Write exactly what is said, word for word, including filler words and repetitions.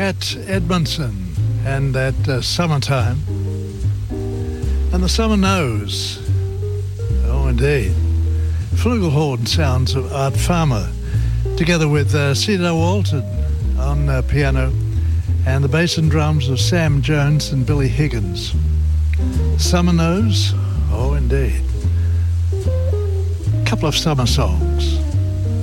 Pat Edmondson and that uh, Summertime. And the summer knows. Oh, indeed. Flugelhorn sounds of Art Farmer, together with uh, Cedar Walton on uh, piano, and the bass and drums of Sam Jones and Billy Higgins. Summer knows. Oh, indeed. A couple of summer songs.